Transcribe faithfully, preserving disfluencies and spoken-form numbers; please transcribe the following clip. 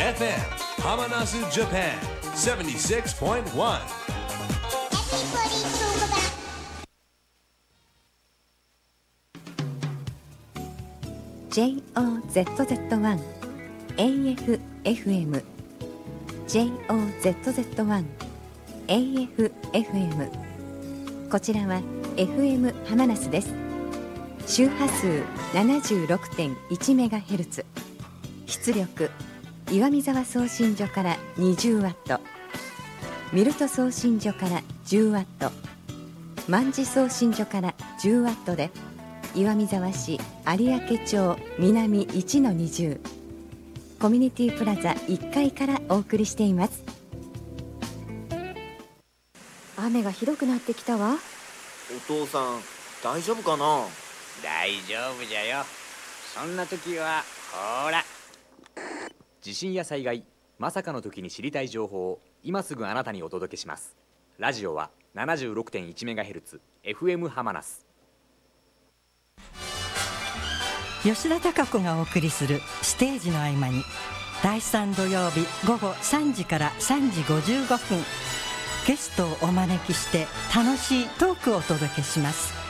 エフエム Hamanasu Japan セブンティシックスポイントワン。 ジェイオーゼットゼットワン エーエフエフエム ジェイオーゼットゼットワン エーエフエフエム こちらは エフエム ハマナスです。周波数 ななじゅうろくてんいちメガヘルツ、 出力岩見沢送信所からにじゅうワット、ミルト送信所からじゅうワット、万事送信所からじゅうワットで岩見沢市有明町南 いちのにじゅう コミュニティプラザいっかいからお送りしています。雨がひどくなってきたわ。 お父さん大丈夫かな。 大丈夫じゃよ。そんな時はほら、地震や災害、まさかの時に知りたい情報を今すぐあなたにお届けします。ラジオは ななじゅうろくてんいちメガヘルツ エフエム ハマナス。 吉田貴子がお送りするステージの合間に、だいさん土曜日午後さんじからさんじごじゅうごふん、ゲストをお招きして楽しいトークをお届けします。